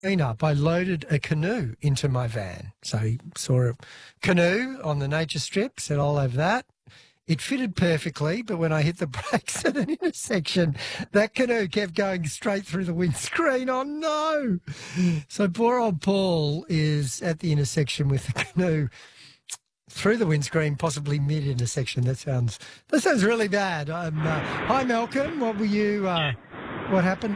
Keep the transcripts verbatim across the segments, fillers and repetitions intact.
clean up, I loaded a canoe into my van. So he saw a canoe on the nature strip, said, I'll have that. It fitted perfectly, but when I hit the brakes at an intersection, that canoe kept going straight through the windscreen. Oh, no. So poor old Paul is at the intersection with the canoe through the windscreen, possibly mid-intersection. That sounds that sounds really bad. Um, uh, hi, Malcolm. What were you, uh, what happened?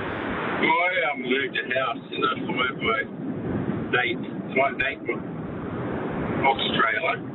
I um, moved a house in a five-way Nate, like Nate box trailer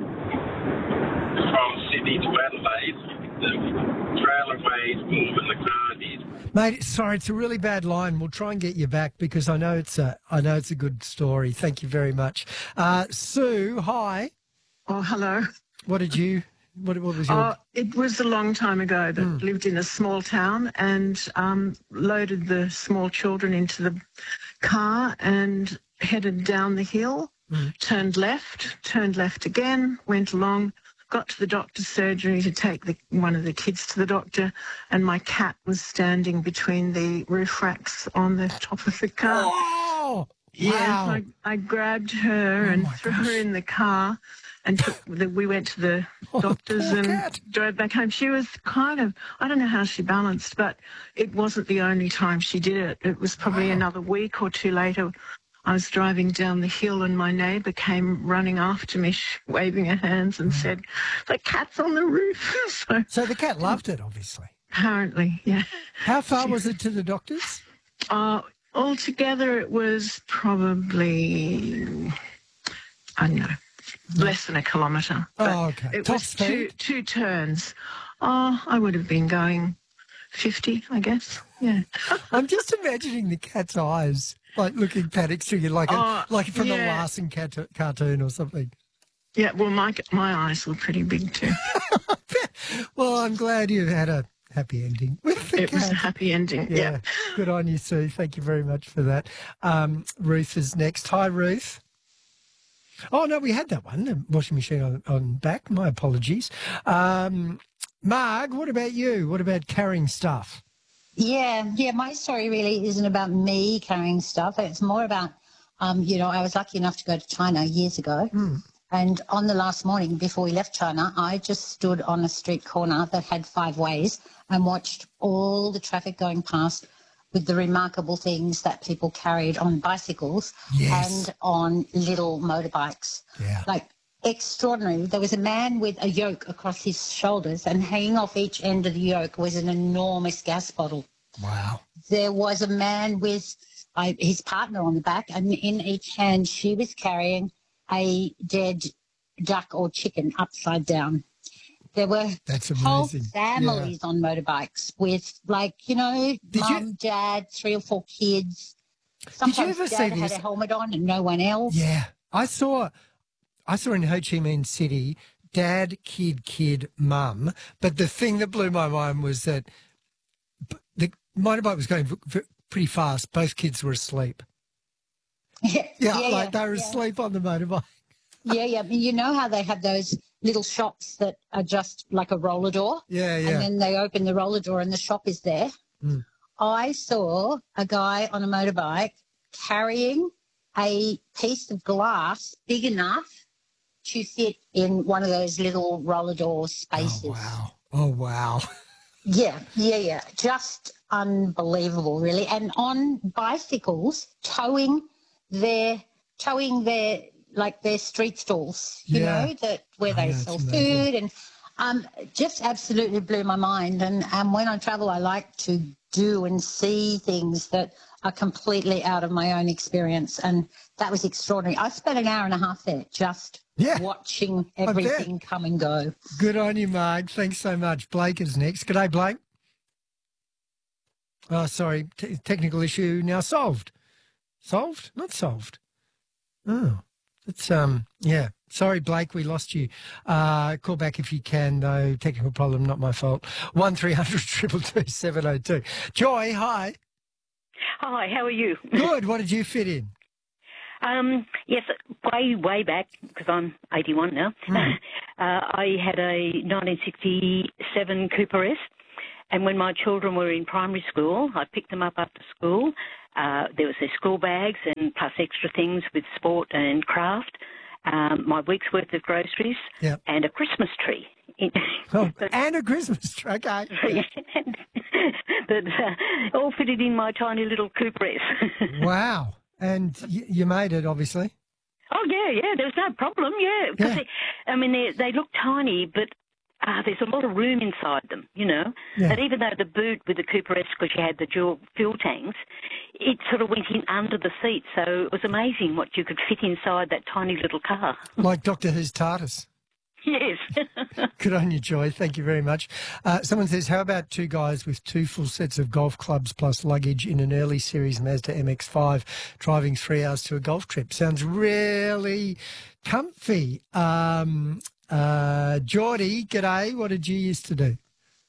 from Sydney to Adelaide. The trailer weighs more than the car did. Mate, sorry, it's a really bad line. We'll try and get you back because I know it's a, I know it's a good story. Thank you very much. Uh, Sue, hi. Oh, hello. What did you, what, what was your... Oh, it was a long time ago that Mm. lived in a small town and um, loaded the small children into the car and headed down the hill, Mm. turned left, turned left again, went along, got to the doctor's surgery to take the, one of the kids to the doctor, and my cat was standing between the roof racks on the top of the car. Oh! Yeah, Wow. I, I grabbed her Oh and my threw gosh. her in the car and took the, we went to the Oh, doctors poor and cat. drove back home. She was kind of, I don't know how she balanced, but it wasn't the only time she did it. It was probably Wow. another week or two later. I was driving down the hill and my neighbour came running after me, sh- waving her hands and said, the cat's on the roof. So So the cat loved it, obviously. apparently, yeah. How far was it to the doctors? Uh, altogether, it was probably, I don't know, less than a kilometre. But Oh, okay. It Top was two, speed? two turns. Oh, I would have been going fifty, I guess. Yeah. I'm just imagining the cat's eyes, like looking panic-stricken, like, a, Oh, like from a yeah. Larson cat- cartoon or something. Yeah, well, my, my eyes were pretty big too. Well, I'm glad you had a happy ending with the It was a cat. happy ending. Yeah. Yeah. Good on you, Sue. Thank you very much for that. Um, Ruth is next. Hi, Ruth. Oh, no, we had that one. The washing machine on, on back. My apologies. Um, Marg, what about you? What about carrying stuff? Yeah, yeah, my story really isn't about me carrying stuff. It's more about, um, you know, I was lucky enough to go to China years ago. Mm. And on the last morning before we left China, I just stood on a street corner that had five ways and watched all the traffic going past with the remarkable things that people carried on bicycles Yes. and on little motorbikes. Yeah. Like, extraordinary. There was a man with a yoke across his shoulders, and hanging off each end of the yoke was an enormous gas bottle. Wow. There was a man with uh, his partner on the back, and in each hand she was carrying a dead duck or chicken upside down. There were That's whole amazing. families on motorbikes with, like, you know, Did you- mum, dad, three or four kids. you Sometimes ever see dad had this? a helmet on and no one else. Yeah. I saw I saw in Ho Chi Minh City, dad, kid, kid, mum. But the thing that blew my mind was that b- the motorbike was going v- v- pretty fast. Both kids were asleep. Yeah, Yeah, yeah, like yeah, they were yeah. asleep on the motorbike. Yeah, yeah. I mean, you know how they have those little shops that are just like a roller door? Yeah, And yeah. then they open the roller door and the shop is there. Mm. I saw a guy on a motorbike carrying a piece of glass big enough to fit in one of those little roller door spaces. Oh, wow. Oh, wow. Yeah, yeah, yeah. Just unbelievable, really. And on bicycles, towing their, towing their, like their street stalls, you Yeah. know, that where I they know, it's sell amazing. food, and um, just absolutely blew my mind. And um, when I travel, I like to do and see things that are completely out of my own experience, and that was extraordinary. I spent an hour and a half there just Yeah, watching bet. everything come and go. Good on you, Marg. Thanks so much. Blake is next. G'day, Blake. Oh, sorry. T- technical issue now solved. Solved? Not solved. Oh, it's, um, yeah. Sorry, Blake, we lost you. Uh, call back if you can, though. Technical problem, not my fault. one three hundred two two two seven oh two. Joy, hi. Hi, how are you? Good. What did you fit in? Um, yes, way, way back, because I'm eighty-one now, Mm. uh, I had a nineteen sixty-seven Cooper S, And when my children were in primary school, I picked them up after school. Uh, there was their school bags and plus extra things with sport and craft, um, my week's worth of groceries, Yep. and a Christmas tree. Oh, and a Christmas tree. Okay. that uh, all fitted in my tiny little Cooper S. Wow. And y- you made it, obviously. Oh, yeah, yeah, there was no problem, yeah. Because, Yeah. I mean, they, they look tiny, but uh, there's a lot of room inside them, you know. Yeah. And even though the boot with the Cooper S, because you had the dual fuel tanks, it sort of went in under the seat. So it was amazing what you could fit inside that tiny little car. Like Doctor Who's TARDIS. Yes. Good on you, Joy. Thank you very much. Uh, someone says, how about two guys with two full sets of golf clubs plus luggage in an early series Mazda M X five driving three hours to a golf trip? Sounds really comfy. Um, uh, Geordie, g'day. What did you used to do?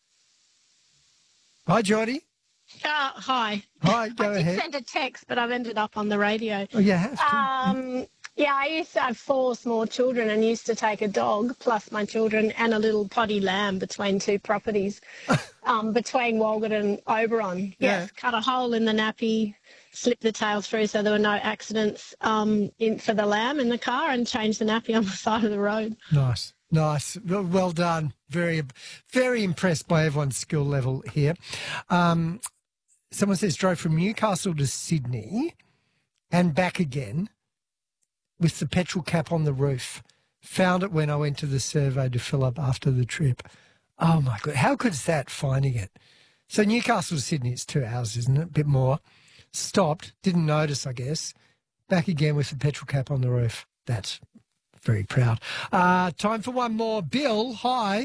Hi, Geordie. Uh, hi. Hi, go I did ahead. send a text, but I've ended up on the radio. Oh, you have to. Um, yeah, I used to have four small children and used to take a dog plus my children and a little potty lamb between two properties, um, between Walgett and Oberon. Yes, Yeah. cut a hole in the nappy, slip the tail through so there were no accidents um, in for the lamb in the car, and change the nappy on the side of the road. Nice, nice. Well, well done. Very, very impressed by everyone's skill level here. Um, someone says drove from Newcastle to Sydney and back again with the petrol cap on the roof. Found it when I went to the survey to fill up after the trip. Oh, my God. How good is that, finding it? So Newcastle to Sydney, it's two hours, isn't it? A bit more. Stopped, didn't notice, I guess. Back again with the petrol cap on the roof. That's very proud. Uh, time for one more. Bill, hi.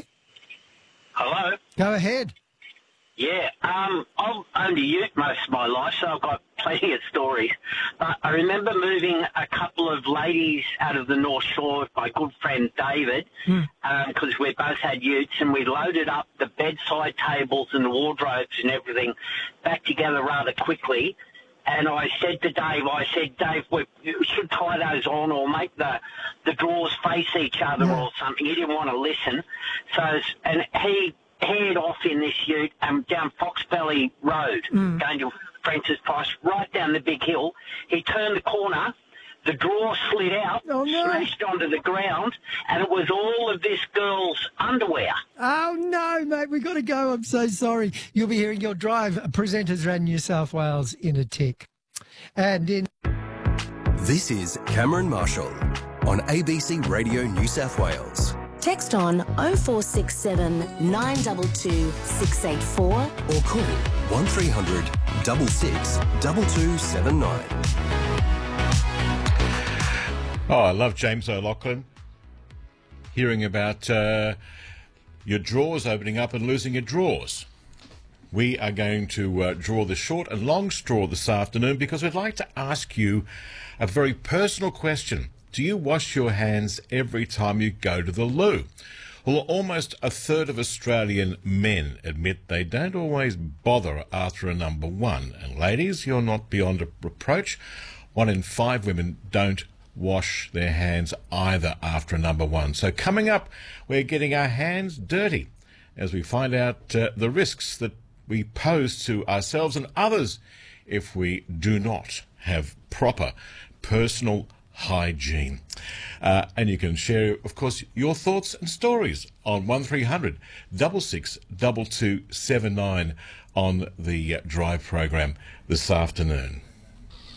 Hello. Go ahead. Yeah, um, I've owned a ute most of my life, so I've got plenty of stories. But I remember moving a couple of ladies out of the North Shore with my good friend David, because um, we both had utes, and we loaded up the bedside tables and the wardrobes and everything back together rather quickly. And I said to Dave, I said, Dave, we should tie those on or make the the drawers face each other Yeah. or something. He didn't want to listen. So, and he head off in this ute um, down Foxbelly Road, going to Francis Price, right down the big hill. He turned the corner, the drawer slid out, Oh, no. smashed onto the ground, and it was all of this girl's underwear. Oh, no, mate, we've got to go. I'm so sorry. You'll be hearing your drive presenters around New South Wales in a tick. And in... This is Cameron Marshall on A B C Radio New South Wales. Text on oh four six seven, nine two two, six eight four. Or call one three hundred, six six, two two seven nine. Oh, I love James O'Loughlin. Hearing about uh, your drawers opening up and losing your drawers. We are going to uh, draw the short and long straw this afternoon because we'd like to ask you a very personal question. Do you wash your hands every time you go to the loo? Well, almost a third of Australian men admit they don't always bother after a number one. And ladies, you're not beyond a reproach. One in five women don't wash their hands either after a number one. So coming up, we're getting our hands dirty as we find out uh, the risks that we pose to ourselves and others if we do not have proper personal hygiene. Uh, and you can share, of course, your thoughts and stories on one three hundred, six six, two two seven nine on the uh, Drive program this afternoon.